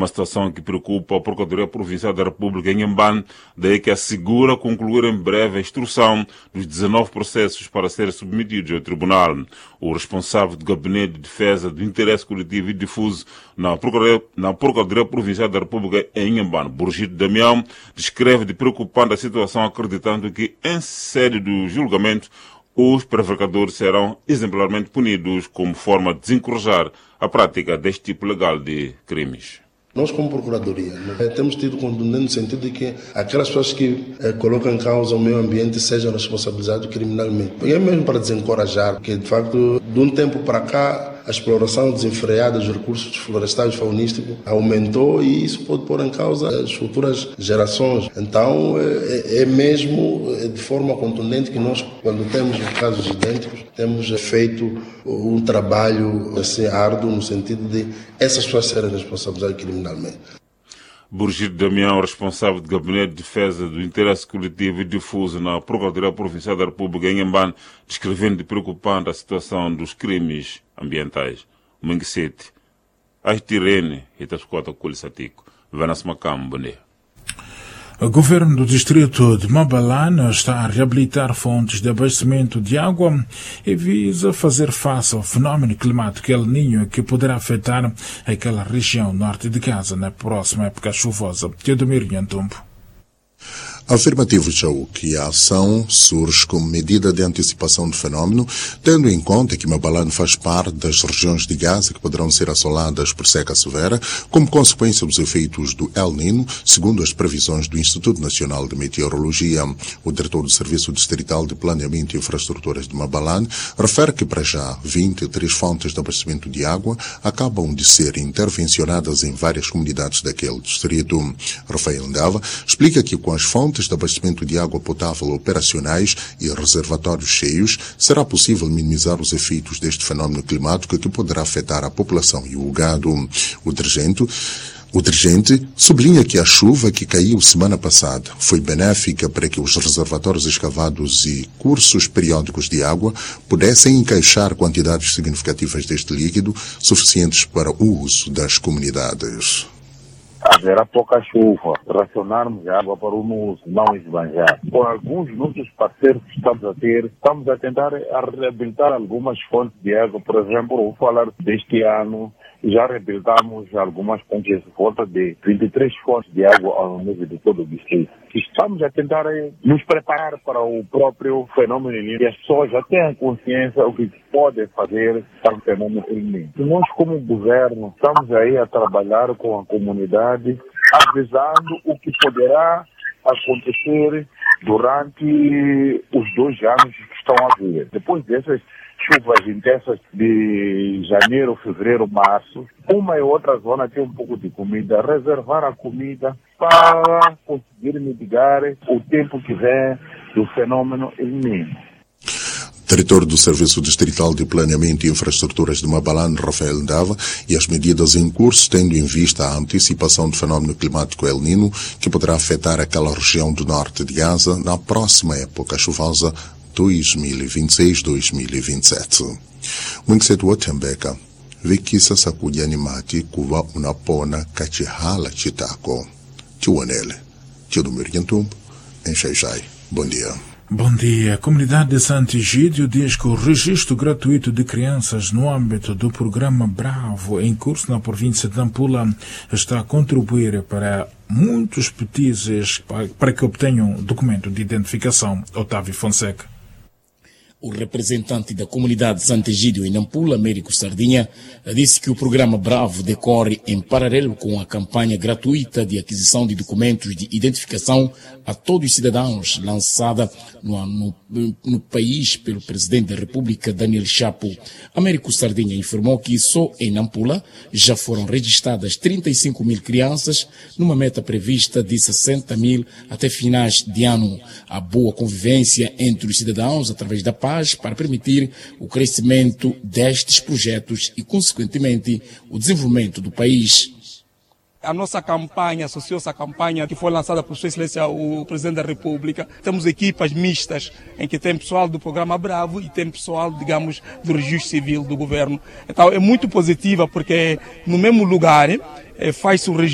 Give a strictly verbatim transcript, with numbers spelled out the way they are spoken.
uma situação que preocupa a Procuradoria Provincial da República em Inhambane, daí que assegura concluir em breve a instrução dos dezenove processos para serem submetidos ao Tribunal. O responsável do Gabinete de Defesa do Interesse Coletivo e Difuso na Procuradoria, na Procuradoria Provincial da República em Inhambane, Burgito Damião, descreve de preocupante a situação, acreditando que em sede do julgamento os prevaricadores serão exemplarmente punidos como forma de desencorajar a prática deste tipo legal de crimes. Nós, como Procuradoria, temos tido contundente no sentido de que aquelas pessoas que eh, colocam em causa o meio ambiente sejam responsabilizadas criminalmente. E é mesmo para desencorajar, porque de facto, de um tempo para cá, a exploração desenfreada dos recursos florestais e faunísticos aumentou e isso pode pôr em causa as futuras gerações. Então, é, é mesmo de forma contundente que nós, quando temos casos idênticos, temos feito um trabalho assim, árduo no sentido de essas pessoas serem responsabilizadas criminalmente. Burgito Damião, responsável do Gabinete de Defesa do Interesse Coletivo e Difuso na Procuradoria Provincial da República em Inhambane, descrevendo de preocupante a situação dos crimes ambientais. Manguesete, Aitirene e Tascota Colisatico. Venas Macam, bom dia. O governo do distrito de Mabalane está a reabilitar fontes de abastecimento de água e visa fazer face ao fenómeno climático El Niño que poderá afetar aquela região norte de Gaza na próxima época chuvosa. Teodomiro Nhantumbo. Afirmativo, Chau, que a ação surge como medida de antecipação do fenómeno, tendo em conta que Mabalane faz parte das regiões de Gaza que poderão ser assoladas por seca severa, como consequência dos efeitos do El Niño, segundo as previsões do Instituto Nacional de Meteorologia. O diretor do Serviço Distrital de Planeamento e Infraestruturas de Mabalane refere que, para já, vinte e três fontes de abastecimento de água acabam de ser intervencionadas em várias comunidades daquele distrito. Rafael Ndava explica que com as fontes de abastecimento de água potável operacionais e reservatórios cheios, será possível minimizar os efeitos deste fenómeno climático que poderá afetar a população e o gado. O dirigente, o dirigente sublinha que a chuva que caiu semana passada foi benéfica para que os reservatórios escavados e cursos periódicos de água pudessem encaixar quantidades significativas deste líquido suficientes para o uso das comunidades. Haverá pouca chuva, racionarmos a água para o uso, não esbanjar. Com alguns nossos parceiros que estamos a ter, estamos a tentar a reabilitar algumas fontes de água. Por exemplo, vou falar deste ano, já reabilitamos algumas fontes, volta de vinte e três fontes de água ao nível de todo o distrito. Estamos a tentar nos preparar para o próprio fenômeno El Niño. E as pessoas já têm consciência do que podem fazer para o fenômeno El Niño. Nós, como governo, estamos aí a trabalhar com a comunidade, avisando o que poderá acontecer durante os dois anos que estão a vir. Depois dessas chuvas intensas de janeiro, fevereiro, março, uma e outra zona tem um pouco de comida, reservar a comida para conseguir mitigar o tempo que vem do fenômeno El Niño. Diretor do Serviço Distrital de Planeamento e Infraestruturas de Mabalane, Rafael Ndava, e as medidas em curso, tendo em vista a antecipação do fenómeno climático El Niño, que poderá afetar aquela região do norte de Gaza na próxima época chuvosa dois mil e vinte e seis a dois mil e vinte e sete. Mwingisetu Otembeka, vikisa sakudi animati kuva unapona kachihala chitako. Tiwanele, Teodomiro Nhantumbo, em Xai-Xai. Bom dia. Bom dia. A comunidade de Santo Egídio diz que o registro gratuito de crianças no âmbito do programa Bravo, em curso na província de Nampula, está a contribuir para muitos petizes para que obtenham documento de identificação. Otávio Fonseca. O representante da comunidade de Santo Egídio em Nampula, Américo Sardinha, disse que o programa Bravo decorre em paralelo com a campanha gratuita de aquisição de documentos de identificação a todos os cidadãos lançada no, no, no país pelo presidente da República, Daniel Chapo. Américo Sardinha informou que só em Nampula já foram registradas trinta e cinco mil crianças, numa meta prevista de sessenta mil até finais de ano. A boa convivência entre os cidadãos através da paz para permitir o crescimento destes projetos e, consequentemente, o desenvolvimento do país. A nossa campanha associou-se à campanha que foi lançada por Sua Excelência o Presidente da República. Temos equipas mistas em que tem pessoal do programa Bravo e tem pessoal, digamos, do registro civil do governo. Então é muito positiva porque no mesmo lugar eh, faz-se o registro